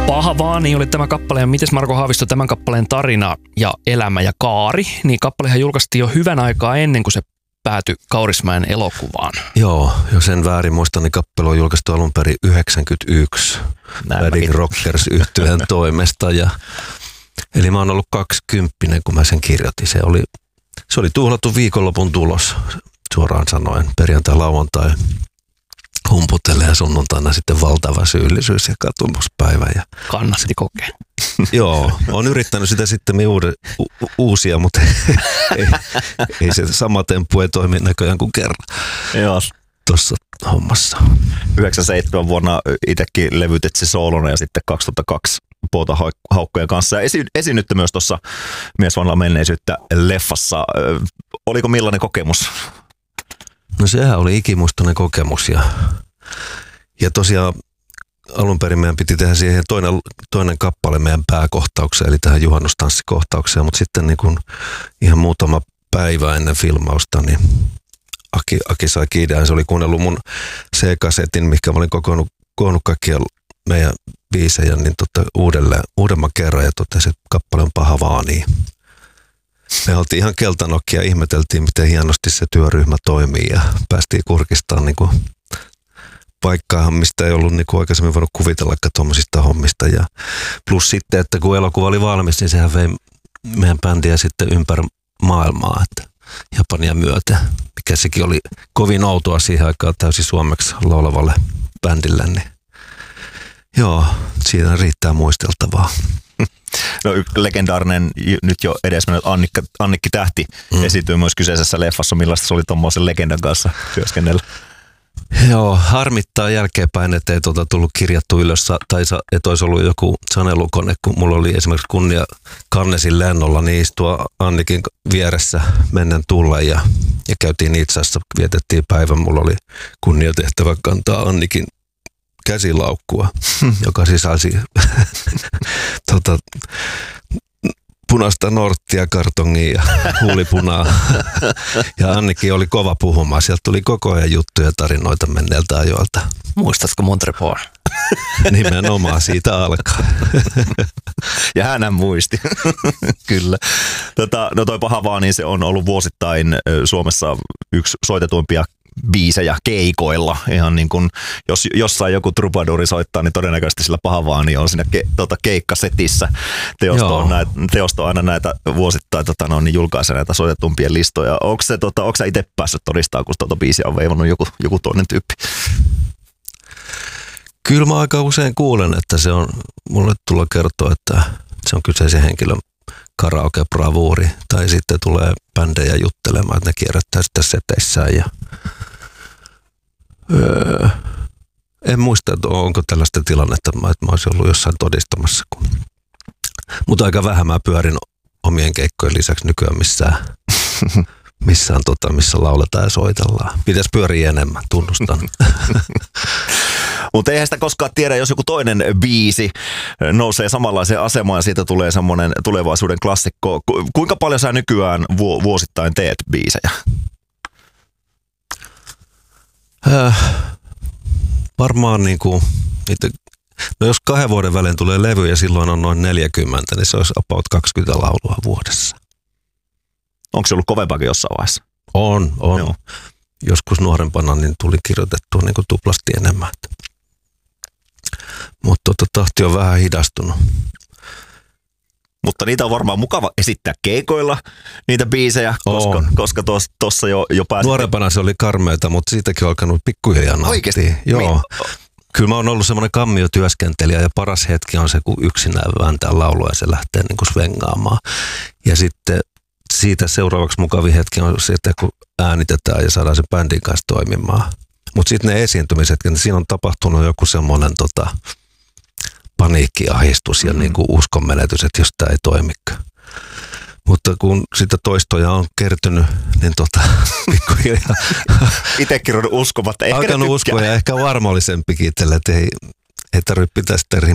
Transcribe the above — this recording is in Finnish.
Paha vaan, niin oli tämä kappale. Ja mites Marko Haavisto tämän kappaleen tarina ja elämä ja kaari? Niin kappalehan julkaistiin jo hyvän aikaa ennen kuin se päätyi Kaurismäen elokuvaan. Joo, jos en väärin muista, niin kappale on julkaistu alun perin 1991 Wedding Rockers -yhtyeen toimesta. Eli mä oon ollut 20, kun mä sen kirjoitin. Se oli tuhlattu viikonlopun tulos, suoraan sanoen. Perjantai, lauantai humputelle ja sunnuntaina sitten valtava syyllisyys ja katumuspäivä. Kannatti kokea. Joo, olen yrittänyt sitä sitten uusia, mutta ei se sama temppu ei toimi näköjään kuin kerran. Joo. Tuossa hommassa. 97 vuonna itsekin levytit se soolona ja sitten 2002 Poutahaukkojen kanssa. Ja esiinnytte myös tuossa Mies vanhaa menneisyyttä -leffassa. Oliko millainen kokemus? No sehän oli ikimuistoinen kokemus ja tosiaan alun perin meidän piti tehdä siihen toinen kappale meidän pääkohtaukseen, eli tähän juhannustanssikohtaukseen, mutta sitten niin kun ihan muutama päivä ennen filmausta, niin Aki sai idean. Se oli kuunnellut mun C-kasetin, mikä mä olin koonnut kaikkia meidän biisejä niin uudemman kerran ja totesi, että kappale on paha vaan niin. Me oltiin ihan keltanokkia ja ihmeteltiin, miten hienosti se työryhmä toimii ja päästiin kurkistamaan niin kuin paikkaahan, mistä ei ollut niin kuin aikaisemmin voinut kuvitellakaan tuommoisista hommista. Ja plus sitten, että kun elokuva oli valmis, niin sehän vei meidän bändiä sitten ympäri maailmaa, että Japania myöten, mikä sekin oli kovin outoa siihen aikaan täysin suomeksi laulavalle bändille. Niin joo, siinä riittää muisteltavaa. No legendaarinen, nyt jo edesmennyt Annikki Tähti esiintyy myös kyseisessä leffassa. Millaista se oli tommoisen legendan kanssa työskennellä? Joo, harmittaa jälkeenpäin, että ei tullut kirjattu ylös, tai että olisi ollut joku sanelukone, kun mulla oli esimerkiksi kunnia Cannesin lennolla, niin istua Annikin vieressä mennen tulla ja käytiin itse asiassa, vietettiin päivän, mulla oli kunnia tehtävä kantaa Annikin käsilaukkua, joka sisälsi punaista norttia, kartongia ja huulipunaa. Ja Annikin oli kova puhumaan. Sieltä tuli koko ajan juttuja ja tarinoita menneeltä ajoilta. Muistatko Montrepoon? Nimenomaan siitä alkaa. Ja hänhän muisti. Kyllä. No toi paha vaan, niin se on ollut vuosittain Suomessa yksi soitetuimpia biisejä keikoilla. Ihan niin kuin, jos jossain joku trubaduri soittaa, niin todennäköisesti sillä paha vaan niin on siinä keikkasetissä. Teosto on aina näitä vuosittain niin julkaisee näitä soitetumpien listoja. Onko sä itse päässyt todistamaan, kun tuota biisiä on veivannut joku toinen tyyppi? Kyllä mä aika usein kuulen, että se on, mulle tulla kertoa, että se on kyseisen henkilön karaoke-bravuuri. Tai sitten tulee bändejä juttelemaan, että ne kierrättää sitä seteissään ja en muista, että onko tällaista tilannetta, että mä olisin ollut jossain todistamassa. Mutta aika vähän mä pyörin omien keikkojen lisäksi nykyään missä lauletaan ja soitellaan. Pitäisi pyöriä enemmän, tunnustan. Mutta eihän sitä koskaan tiedä, jos joku toinen biisi nousee samanlaiseen asemaan ja siitä tulee semmoinen tulevaisuuden klassikko. Kuinka paljon sä nykyään vuosittain teet biisejä? Varmaan niinku, no jos 2 vuoden välein tulee levy ja silloin on noin 40, niin se olisi about 20 laulua vuodessa. Onko se ollut kovempaakin jossain vaiheessa? On. Joo. Joskus nuorempana niin tuli kirjoitettua niin kuin tuplasti enemmän. Mutta tahti on vähän hidastunut. Mutta niitä on varmaan mukava esittää keikoilla, niitä biisejä, koska tuossa jo pääsit. Nuorempana se oli karmeita, mutta siitäkin on alkanut pikkuhiljaa nauttia. Oikeasti? Joo. Kyllä mä oon ollut semmoinen kammiotyöskentelijä ja paras hetki on se, kun yksinään vääntää laulua ja se lähtee niin kuin svengaamaan. Ja sitten siitä seuraavaksi mukavin hetki on se, että kun äänitetään ja saadaan sen bändin kanssa toimimaan. Mutta sitten ne esiintymiset, niin siinä on tapahtunut joku semmoinen paniikkiahdistus ja niin kuin uskonmenetys, että jos tämä ei toimikaan. Mutta kun sitä toistoja on kertynyt, niin pikkuhiljaa itsekin on uskomatta. Alkanut uskoa ja ehkä varmallisempikin itselle, että ei tarvitse pitää sitä